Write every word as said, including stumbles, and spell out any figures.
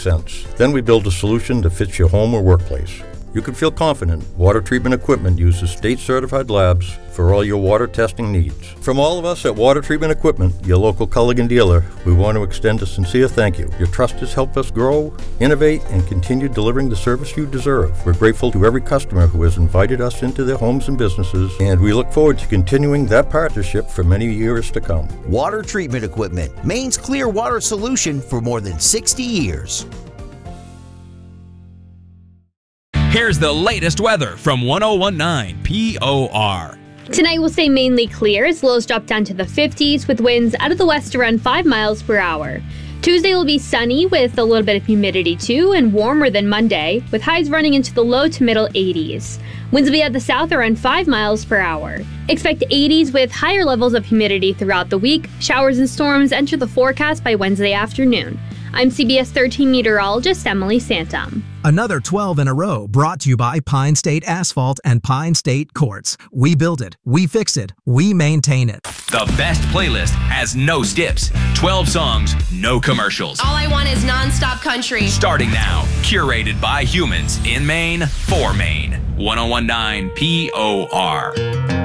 sense. Then we build a solution that fits your home or workplace. You can feel confident water treatment equipment uses state-certified labs for all your water testing needs. From all of us at Water Treatment Equipment, your local Culligan dealer, we want to extend a sincere thank you. Your trust has helped us grow, innovate, and continue delivering the service you deserve. We're grateful to every customer who has invited us into their homes and businesses, and we look forward to continuing that partnership for many years to come. Water Treatment Equipment, Maine's clear water solution for more than sixty years. Here's the latest weather from one oh one point nine P O R. Tonight will stay mainly clear as lows drop down to the fifties with winds out of the west around five miles per hour. Tuesday will be sunny with a little bit of humidity too and warmer than Monday with highs running into the low to middle eighties. Winds will be at the south around five miles per hour. Expect eighties with higher levels of humidity throughout the week. Showers and storms enter the forecast by Wednesday afternoon. I'm C B S thirteen meteorologist Emily Santum. Another twelve in a row brought to you by Pine State Asphalt and Pine State Quartz. We build it, we fix it, we maintain it. The best playlist has no skips. twelve songs, no commercials. All I want is non-stop country. Starting now, curated by humans in Maine for Maine. one oh one point nine P O R.